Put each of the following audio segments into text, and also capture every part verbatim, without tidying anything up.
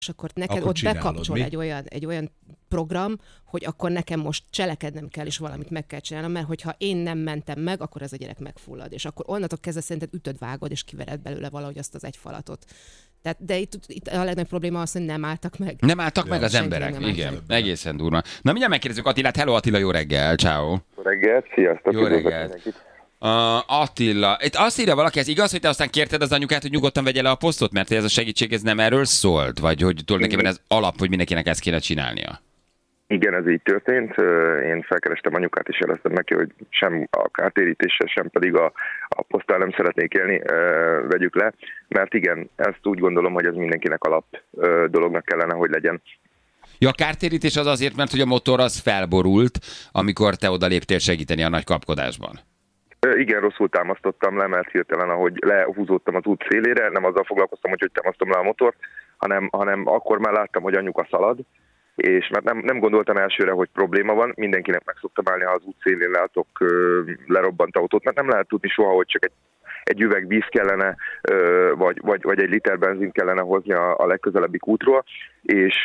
és akkor neked akkor ott bekapcsol mi? egy olyan, egy olyan program, hogy akkor nekem most cselekednem kell, és valamit meg kell csinálnom, mert hogyha én nem mentem meg, akkor ez a gyerek megfullad. És akkor onnantól kezdve szerinted ütöd, vágod, és kivered belőle valahogy azt az egy falatot. Tehát, de itt, itt a legnagyobb probléma az, hogy nem álltak meg. Nem álltak meg az Senki emberek, nem állt igen. meg. Egészen durva. Na mindjárt megkérdezzük Attilát. Hello Attila, jó reggel, ciao. Jó reggelt, sziasztok! Jó reggelt. Uh, Attila, itt azt írja valaki, ez igaz, hogy te aztán kérted az anyukát, hogy nyugodtan vegye le a posztot, mert ez a segítség ez nem erről szólt? Vagy hogy tulajdonképpen ez alap, hogy mindenkinek ezt kéne csinálnia? Igen, ez így történt. Én felkerestem anyukát, és jeleztem neki, hogy sem a kártérítéssel, sem pedig a, a poszttal nem szeretnék élni, vegyük le. Mert igen, ezt úgy gondolom, hogy ez mindenkinek alap dolognak kellene, hogy legyen. Ja, a kártérítés az azért, mert hogy a motor az felborult, amikor te oda léptél segíteni a nagy kapkodásban. Igen, rosszul támasztottam le, mert hirtelen, ahogy lehúzódtam az út szélére, nem azzal foglalkoztam, hogy hogy támasztom le a motort, hanem, hanem akkor már láttam, hogy anyuka szalad, és mert nem, nem gondoltam elsőre, hogy probléma van, mindenkinek meg szoktam állni, ha az út szélén látok lerobbant autót, mert nem lehet tudni soha, hogy csak egy, egy üveg víz kellene, vagy, vagy, vagy egy liter benzin kellene hozni a, a legközelebbi útról, és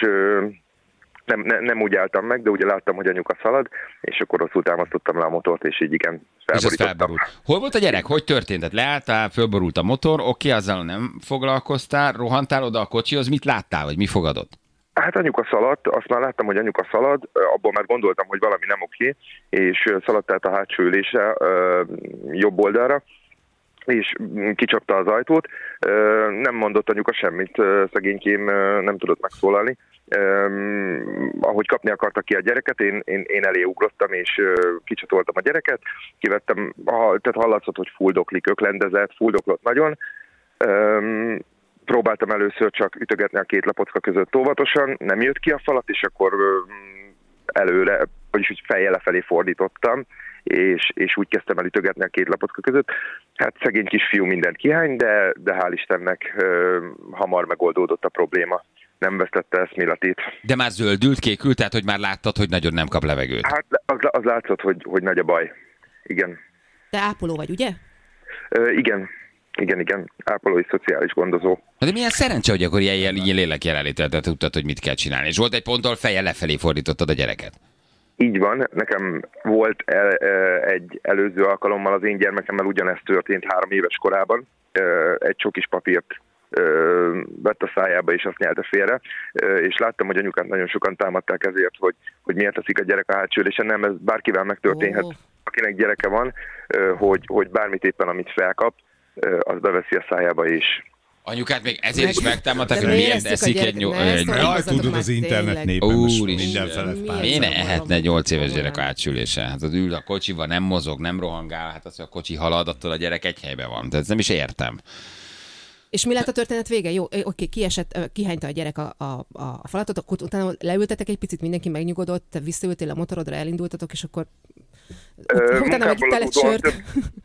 Nem, ne, nem úgy álltam meg, de ugye láttam, hogy anyuka szalad, és akkor rosszul támasztottam le a motort, és így igen, felborítottam. Hol volt a gyerek? Hogy történt? Tehát leálltál, fölborult a motor, oké, azzal nem foglalkoztál, rohantál oda a kocsihoz, mit láttál, vagy mi fogadott? Hát anyuka szaladt, azt már láttam, hogy anyuka szalad, abból már gondoltam, hogy valami nem oké, és szaladt át a hátsó ülésre, jobb oldalra, és kicsapta az ajtót. Nem mondott anyuka semmit, szegénykém nem tudott megszólalni. Um, ahogy kapni akarta ki a gyereket, én, én, én elé ugrottam, és uh, kicsatoltam a gyereket, kivettem, ha, tehát hallatszott, hogy fuldoklik, öklendezett, fuldoklott nagyon. Um, próbáltam először csak ütögetni a két lapocka között óvatosan, nem jött ki a falat, és akkor um, előre, vagyis úgy fejjel lefelé fordítottam, és, és úgy kezdtem el ütögetni a két lapocka között. Hát szegény kisfiú mindent kihány, de, de hál' Istennek uh, hamar megoldódott a probléma. Nem vesztette eszméletét. De már zöldült, kékült, tehát hogy már láttad, hogy nagyon nem kap levegőt. Hát az, az látszott, hogy, hogy nagy a baj. Igen. Te ápoló vagy, ugye? Ö, igen. Igen, igen. Ápolói szociális gondozó. De milyen szerencse, hogy akkor ilyen, ilyen lélek jelenlétet tudtad, hogy mit kell csinálni. És volt egy pont, ahol fejjel lefelé fordítottad a gyereket. Így van. Nekem volt el, egy előző alkalommal az én gyermekemmel ugyanezt történt három éves korában. Egy csokis papírt vett a szájába, és azt nyelte félre, és láttam, hogy anyukát nagyon sokan támadták ezért, hogy, hogy miért teszik a gyerek a hátsó ülésen. Nem, ez bárkivel megtörténhet, oh. Akinek gyereke van, hogy, hogy bármit éppen, amit felkap, az beveszi a szájába is. Anyukát még ezért is megtámadták, hogy miért eszik egy nyolc... Jaj, tudod, az internet népen most mindenfele pár. Miért ne ehetne egy nyolc éves gyerek a hátsó ülésen? Hát az ül a kocsiban, nem mozog, nem rohangál, hát az, hogy a kocsi halad, attól a gyerek egy helyben van. Tehát ezt nem is értem. És mi lett a történet vége? Jó, oké, kiesett, kihányta a gyerek a, a, a falatot, akkor utána leültetek egy picit, mindenki megnyugodott, te visszaültél a motorodra, elindultatok, és akkor Ö, utána meg telett sört.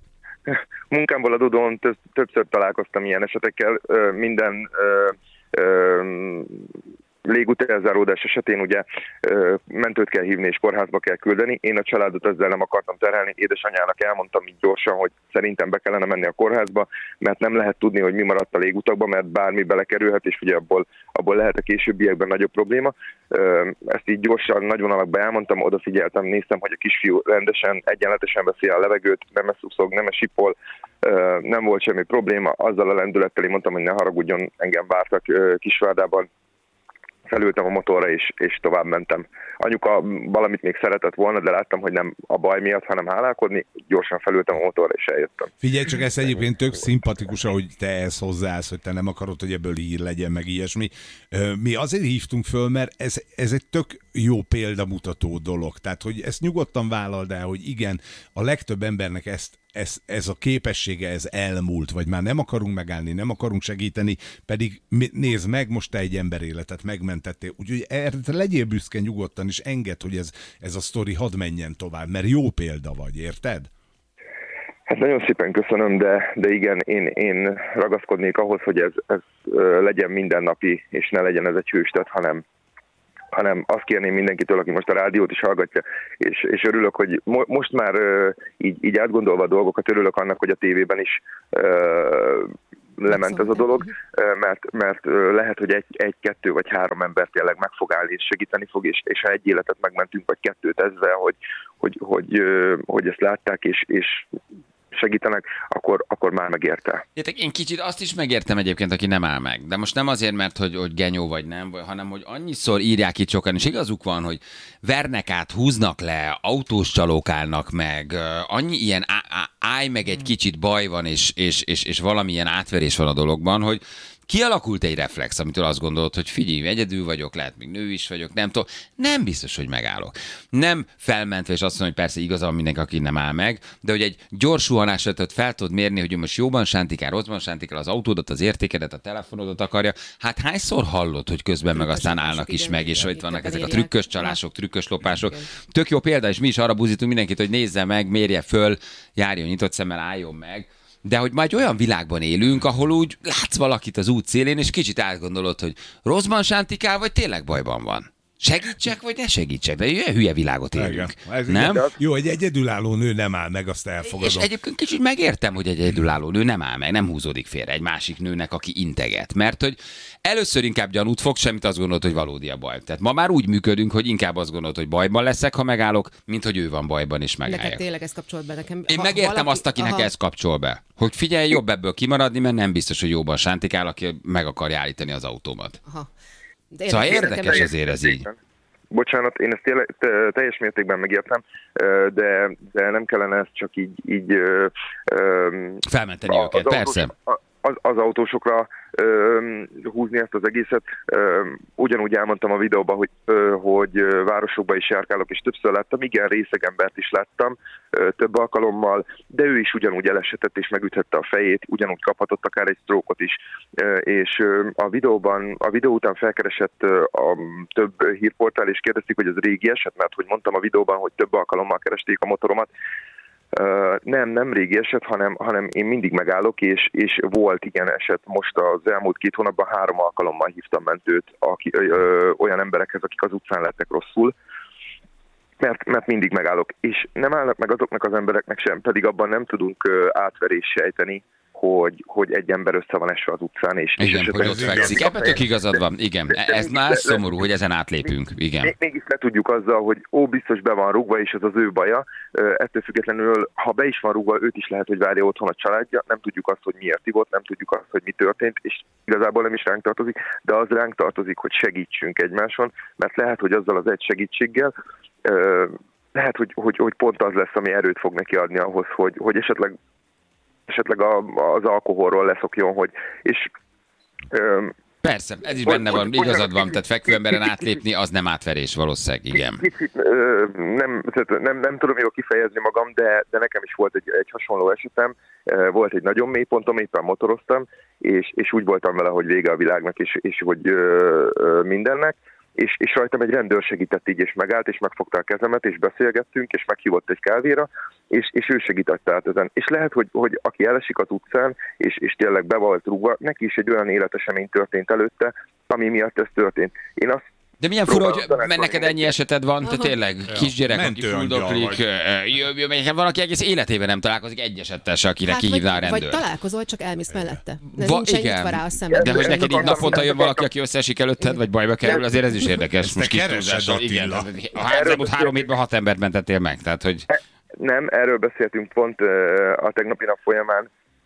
Munkámból adódóan többször találkoztam ilyen esetekkel. Minden ö, ö, légútelzáródás esetén ugye ö, mentőt kell hívni és kórházba kell küldeni. Én a családot ezzel nem akartam terhelni. Édesanyjának elmondtam így gyorsan, hogy szerintem be kellene menni a kórházba, mert nem lehet tudni, hogy mi maradt a légutakban, mert bármi belekerülhet, és ugye abból, abból lehet a későbbiekben nagyobb probléma. Ö, ezt így gyorsan, nagy vonalakban elmondtam, odafigyeltem, néztem, hogy a kisfiú rendesen, egyenletesen veszi a levegőt, nem eszuszog, nem esipol, ö, nem volt semmi probléma. Azzal a lendülettel én mondtam, hogy ne haragudjon, engem vártak ö, Kisvárdában. Felültem a motorra, és, és tovább mentem. Anyuka valamit még szeretett volna, de láttam, hogy nem a baj miatt, hanem hálálkodni. Gyorsan felültem a motorra, és eljöttem. Figyelj csak, ez egyébként tök szimpatikus, hogy te ezt hozzáállsz, hogy te nem akarod, hogy ebből hír legyen, meg ilyesmi. Mi azért hívtunk föl, mert ez, ez egy tök jó példamutató dolog. Tehát, hogy ezt nyugodtan vállald el, hogy igen, a legtöbb embernek ezt Ez, ez a képessége, ez elmúlt, vagy már nem akarunk megállni, nem akarunk segíteni, pedig nézd meg, most te egy ember életet megmentettél. Úgyhogy erre legyél büszke nyugodtan, és engedd, hogy ez, ez a sztori hadd menjen tovább, mert jó példa vagy, érted? Hát nagyon szépen köszönöm, de, de igen, én, én ragaszkodnék ahhoz, hogy ez, ez legyen mindennapi, és ne legyen ez egy hőstet, hanem hanem azt kérném mindenkitől, aki most a rádiót is hallgatja, és, és örülök, hogy mo- most már uh, így, így átgondolva a dolgokat, örülök annak, hogy a tévében is uh, lement ez a dolog, mert, mert lehet, hogy egy, egy, kettő vagy három ember tényleg meg fog állni és segíteni fog, és, és ha egy életet megmentünk, vagy kettőt ezzel, hogy, hogy, hogy, hogy ezt látták, és, és segítenek, akkor, akkor már megérte. Én kicsit azt is megértem egyébként, aki nem áll meg. De most nem azért, mert hogy, hogy genyó vagy nem, hanem hogy annyiszor írják itt sokan, és igazuk van, hogy vernek át, húznak le, autós csalók állnak meg, annyi ilyen á, á, állj meg egy kicsit baj van, és, és, és, és valamilyen átverés van a dologban, hogy kialakult egy reflex, amitől azt gondolod, hogy figyelj, egyedül vagyok, lehet még nő is vagyok, nem tudom, nem biztos, hogy megállok. Nem felmentve, és azt mondom, hogy persze igaza van mindenki, aki nem áll meg, de hogy egy gyors suhanásra fel tudod mérni, hogy most jóban sántikál, rosszban sántikál az autódat, az értékedet, a telefonodat akarja. Hát hányszor hallod, hogy közben meg aztán állnak is meg, és hogy itt vannak ezek a trükkös csalások, trükkös lopások. Tök jó példa, és mi is arra buzítunk mindenkit, hogy nézze meg, mérje föl, járjon nyitott szemmel, álljon meg. De hogy már egy olyan világban élünk, ahol úgy látsz valakit az út szélén, és kicsit átgondolod, hogy rosszban sántikál, vagy tényleg bajban van. Segítsek, vagy ne segítsek? De ilyen hülye világot élünk. Nem? Jó, egy egyedülálló nő nem áll meg, azt elfogadom. És egyébként kicsit megértem, hogy egy egyedülálló nő nem áll meg, nem húzódik félre egy másik nőnek, aki integet. Mert hogy először inkább gyanút fog, semmit azt gondolod, hogy valódi a baj. Tehát ma már úgy működünk, hogy inkább azt gondolod, hogy bajban leszek, ha megállok, mint hogy ő van bajban, és megálljak. Neked tényleg ez kapcsolt be nekem. Én ha megértem valaki... azt, akinek Aha. ez kapcsol be. Hogy figyelj, jobb ebből kimaradni, mert nem biztos, hogy jóban sántikál, aki meg akarja állítani az autómat. Aha. De Szóval érdekes, érdekes azért ez így. Bocsánat, én ezt tényleg, teljes mértékben megértem, de, de nem kellene ezt csak így... így felmenteni a, őket, az persze. Autós, az, az autósokra ö, húzni ezt az egészet. Ö, ugyanúgy elmondtam a videóban, hogy, ö, hogy városokban is járkálok, és többször láttam, igen, részeg embert is láttam ö, több alkalommal, de ő is ugyanúgy elesetett és megüthette a fejét, ugyanúgy kaphatott akár egy sztrókot is. Ö, és ö, a videóban, a videó után felkeresett ö, a több hírportál, és kérdezték, hogy ez régi eset, mert hogy mondtam a videóban, hogy több alkalommal keresték a motoromat. Uh, nem, nem régi eset, hanem, hanem én mindig megállok, és, és volt igen eset. Most az elmúlt két hónapban három alkalommal hívtam mentőt aki, ö, ö, olyan emberekhez, akik az utcán lettek rosszul, mert, mert mindig megállok. És nem állnak meg azoknak az embereknek sem, pedig abban nem tudunk uh, átverést sejteni, hogy, hogy egy ember össze van esve az utcán. És, igen, és hogy ott fekszik. Ebben tök igazad van. Igen, ez már szomorú, hogy ezen átlépünk. Igen. Mégis le tudjuk azzal, hogy ó, biztos be van rúgva, és ez az ő baja. Ettől függetlenül, ha be is van rúgva, őt is lehet, hogy várja otthon a családja. Nem tudjuk azt, hogy miért ivott, nem tudjuk azt, hogy mi történt, és igazából nem is ránk tartozik, de az ránk tartozik, hogy segítsünk egymáson, mert lehet, hogy azzal az egy segítséggel lehet, hogy, hogy, hogy pont az lesz, ami erőt fog neki adni ahhoz, hogy, hogy esetleg esetleg a, az alkoholról leszokjon, hogy és öm, persze, ez is benne van, igazad van, tehát fekvő emberen átlépni, az nem átverés valószínűleg, igen. Kicsit, ö, nem, nem, nem tudom jól kifejezni magam, de, de nekem is volt egy, egy hasonló esetem, volt egy nagyon mély pontom, éppen motoroztam, és, és úgy voltam vele, hogy vége a világnak, és, és hogy ö, ö, mindennek, És, és rajtam egy rendőr segített így, és megállt, és megfogta a kezemet, és beszélgettünk, és meghívott egy kávéra, és, és ő segített át ezen. És lehet, hogy, hogy aki elesik az utcán, és, és tényleg be volt rúgva, neki is egy olyan életesemény történt előtte, ami miatt ez történt. Én azt De milyen fura, hogy mert neked ennyi eseted van, te tényleg kisgyerek, aki fuldoklik, van, aki egész életében nem találkozik egy esettel se, akire hát, kihívná a vagy, rendőr. vagy találkozol, csak elmész mellette. De Va, nincsen igen. nyitva rá a szemed. De hogy neked így naponta jön valaki, aki összeesik előtted, vagy bajba kerül, azért ez is érdekes. Most kis túlzással, igen. A házamút három hétben hat embert mentettél meg, tehát hogy... Nem, erről beszéltünk pont a tegnapi nap folyamán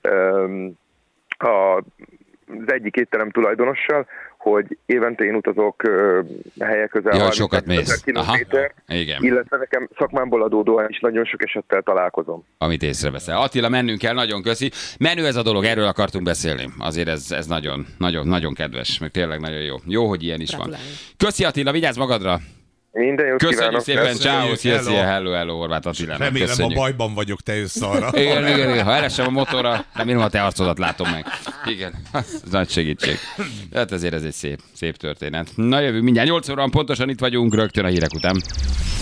az egyik étterem tulajdonossal, hogy évente én utazok uh, helyek közel ja, sokat mész. kilométer, illetve nekem szakmámból adódóan is nagyon sok esettel találkozom. Amit észreveszel. Attila, mennünk kell, nagyon köszi. Menő ez a dolog, erről akartunk beszélni. Azért ez, ez nagyon, nagyon, nagyon kedves, meg tényleg nagyon jó. Jó, hogy ilyen is van. Köszi Attila, vigyázz magadra! Minden jót Köszönjük kívánok. szépen, ciao, szia, szia, hello, hello, Horváth Attilának. Remélem köszönjük. A bajban vagyok, te jössz arra. Igen, igen, igen, ha elesem a motorra, remélem, ha te arcodat látom meg. Igen, ez nagy segítség. Hát ezért ez egy szép, szép történet. Na jövő mindjárt nyolc óra pontosan itt vagyunk, rögtön a hírek után.